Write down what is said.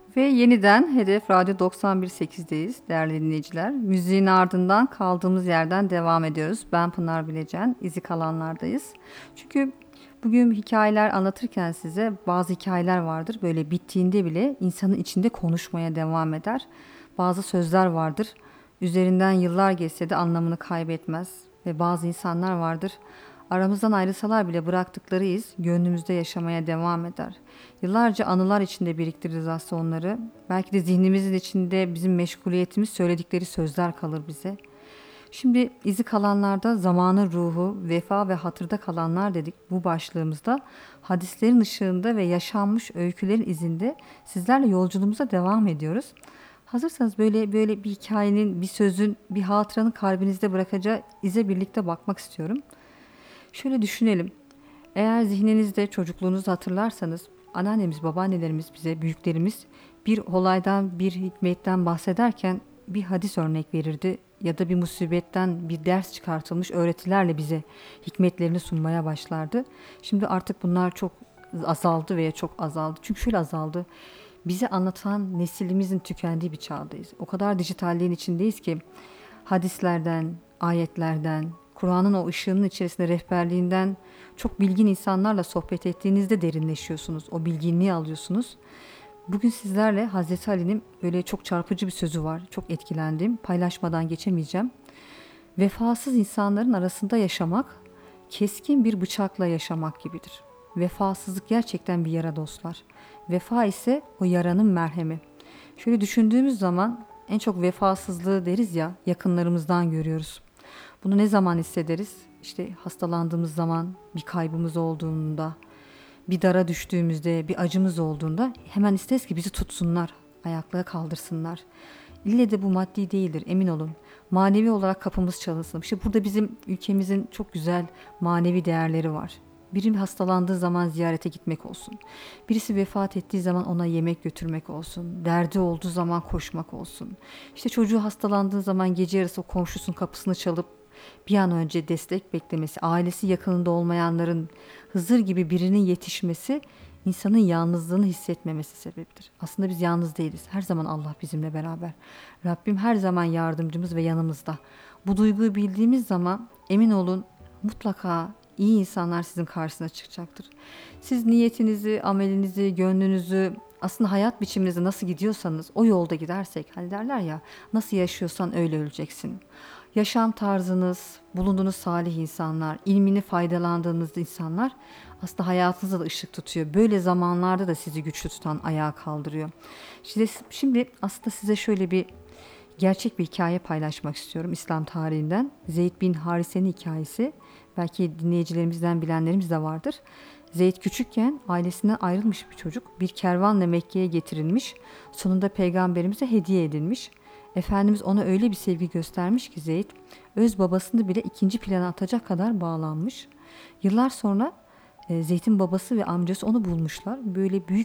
Ve yeniden Hedef Radyo 91.8'deyiz değerli dinleyiciler. Müziğin ardından kaldığımız yerden devam ediyoruz. Ben Pınar Bilecen, izi kalanlardayız. Çünkü bugün hikayeler anlatırken size bazı hikayeler vardır. Böyle bittiğinde bile insanın içinde konuşmaya devam eder. Bazı sözler vardır. Üzerinden yıllar geçse de anlamını kaybetmez. Ve bazı insanlar vardır. Aramızdan ayrılsalar bile bıraktıkları iz gönlümüzde yaşamaya devam eder. Yıllarca anılar içinde biriktiririz aslında onları. Belki de zihnimizin içinde bizim meşguliyetimiz söyledikleri sözler kalır bize. Şimdi izi kalanlarda zamanın ruhu, vefa ve hatırda kalanlar dedik bu başlığımızda. Hadislerin ışığında ve yaşanmış öykülerin izinde sizlerle yolculuğumuza devam ediyoruz. Hazırsanız böyle bir hikayenin, bir sözün, bir hatıranın kalbinizde bırakacağı ize birlikte bakmak istiyorum. Şöyle düşünelim. Eğer zihninizde çocukluğunuzu hatırlarsanız anneannemiz, babaannelerimiz bize, büyüklerimiz bir olaydan, bir hikmetten bahsederken bir hadis örnek verirdi ya da bir musibetten bir ders çıkartılmış öğretilerle bize hikmetlerini sunmaya başlardı. Şimdi artık bunlar çok azaldı veya çok azaldı. Çünkü şöyle azaldı. Bize anlatan nesilimizin tükendiği bir çağdayız. O kadar dijitalliğin içindeyiz ki hadislerden, ayetlerden, Kur'an'ın o ışığının içerisinde rehberliğinden çok bilgin insanlarla sohbet ettiğinizde derinleşiyorsunuz. O bilginliği alıyorsunuz. Bugün sizlerle Hazreti Ali'nin böyle çok çarpıcı bir sözü var. Çok etkilendim. Paylaşmadan geçemeyeceğim. Vefasız insanların arasında yaşamak, keskin bir bıçakla yaşamak gibidir. Vefasızlık gerçekten bir yara dostlar. Vefa ise o yaranın merhemi. Şöyle düşündüğümüz zaman en çok vefasızlığı deriz ya yakınlarımızdan görüyoruz. Bunu ne zaman hissederiz? İşte hastalandığımız zaman, bir kaybımız olduğunda, bir dara düştüğümüzde, bir acımız olduğunda hemen isteriz ki bizi tutsunlar, ayaklığa kaldırsınlar. İlle de bu maddi değildir, emin olun. Manevi olarak kapımız çalınsın. İşte burada bizim ülkemizin çok güzel manevi değerleri var. Biri hastalandığı zaman ziyarete gitmek olsun. Birisi vefat ettiği zaman ona yemek götürmek olsun. Derdi olduğu zaman koşmak olsun. İşte çocuğu hastalandığı zaman gece yarısı o komşusunun kapısını çalıp bir an önce destek beklemesi, ailesi yakınında olmayanların Hızır gibi birinin yetişmesi insanın yalnızlığını hissetmemesi sebebidir. Aslında biz yalnız değiliz. Her zaman Allah bizimle beraber. Rabbim her zaman yardımcımız ve yanımızda. Bu duyguyu bildiğimiz zaman emin olun mutlaka iyi insanlar sizin karşısına çıkacaktır. Siz niyetinizi, amelinizi, gönlünüzü, aslında hayat biçiminizi nasıl gidiyorsanız o yolda gidersek, hani derler ya nasıl yaşıyorsan öyle öleceksin. Yaşam tarzınız, bulunduğunuz salih insanlar, ilmini faydalandığınız insanlar aslında hayatınıza da ışık tutuyor. Böyle zamanlarda da sizi güçlü tutan ayağa kaldırıyor. Şimdi aslında size şöyle bir gerçek bir hikaye paylaşmak istiyorum İslam tarihinden. Zeyd bin Harise'nin hikayesi. Belki dinleyicilerimizden bilenlerimiz de vardır. Zeyd küçükken ailesinden ayrılmış bir çocuk. Bir kervanla Mekke'ye getirilmiş. Sonunda peygamberimize hediye edilmiş. Efendimiz ona öyle bir sevgi göstermiş ki Zeyd, öz babasını bile ikinci plana atacak kadar bağlanmış. Yıllar sonra Zeyd'in babası ve amcası onu bulmuşlar. Böyle büyük